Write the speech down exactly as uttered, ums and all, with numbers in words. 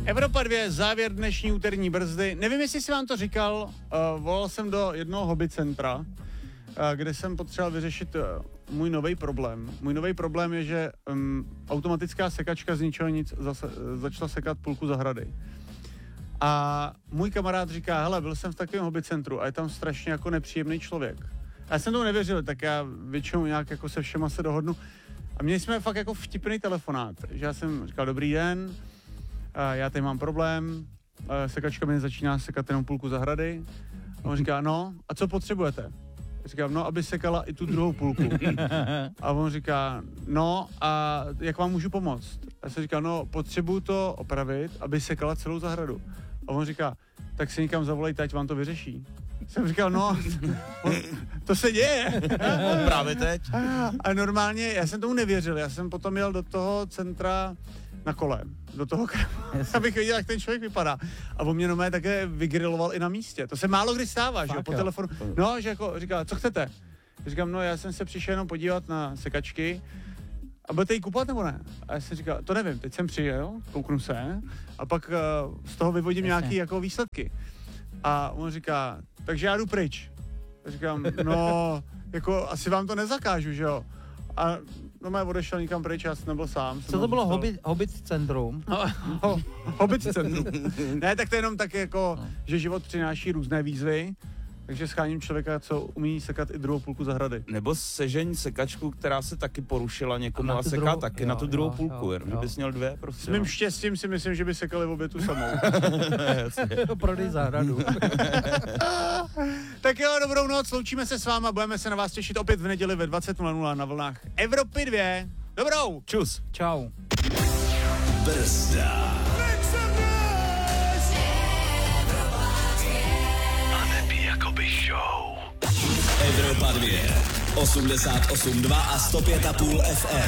Evropa dva, závěr dnešní úterní brzdy. Nevím, jestli si vám to říkal, uh, volal jsem do jednoho hobby centra, uh, kde jsem potřeboval vyřešit uh, můj nový problém. Můj nový problém je, že um, automatická sekačka z ničeho nic zase, uh, začala sekat půlku zahrady. A můj kamarád říká, hele, byl jsem v takovém hobby centru a je tam strašně jako nepříjemný člověk. A já jsem tomu nevěřil, tak já většinou nějak jako se všema se dohodnu. A měli jsme fakt jako vtipný telefonát, že já jsem říkal, dobrý den, já tady mám problém, sekačka mi začíná sekat jenom půlku zahrady. A on říká, no, a co potřebujete? Já říkám, no, aby sekala i tu druhou půlku. A on říká, no, a jak vám můžu pomoct? Já jsem říkal, no, potřebuju to opravit, aby sekala celou zahradu. A on říká, tak si někam zavolejte, ať vám to vyřeší. Jsem říkal, no, to se děje. Právě teď. A normálně, já jsem tomu nevěřil, já jsem potom jel do toho centra na kole, do toho, abych viděl, jak ten člověk vypadá. A on mě normálně také vygriloval i na místě. To se málo kdy stává, že jo, po telefonu. No, že jako říká, co chcete? Já říkám, no, já jsem se přišel jenom podívat na sekačky. A budete jí kupovat nebo ne? A já jsem říkal, to nevím, teď jsem přijel, kouknu se a pak uh, z toho vyvodím Jasně. nějaký jako výsledky. A on říká, takže já jdu pryč. Já říkám, no, jako asi vám to nezakážu, že jo? A no mě odešel nikam pryč, já jsem nebyl sám. Co to bylo hobbit, hobbit centrum? No, ho, hobbit centrum. Ne, tak to je jenom tak jako, no. že život přináší různé výzvy, takže scháním člověka, co umí sekat i druhou půlku zahrady. Nebo sežeň sekačku, která se taky porušila někomu a, a seká druhou, taky jo, na tu druhou jo, půlku, jenom jo. bys měl dvě prostě. S mým no. štěstím si myslím, že by sekali obě tu samou. Prodej zahradu. Tak jo, dobrou noc, loučíme se s váma, budeme se na vás těšit opět v neděli ve dvacet nula nula na vlnách Evropy dva. Dobrou! Čus! Čau! Brzda. A nebí jakoby show. Evropa dva, osmdesát osm dva a sto pět a půl F M.